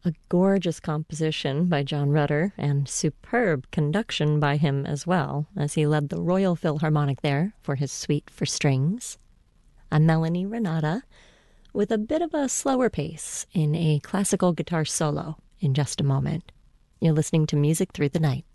A gorgeous composition by John Rutter and superb conduction by him as well, as he led the Royal Philharmonic there for his suite for strings. I'm Melanie Renata with a bit of a slower pace in a classical guitar solo in just a moment. You're listening to Music Through the Night.